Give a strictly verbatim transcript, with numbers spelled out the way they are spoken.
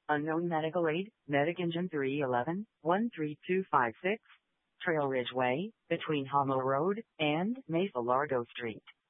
Unknown medical aid, Medic Engine three one one, one three two five six, Trail Ridge Way, between Homo Road and Mesa Largo Street.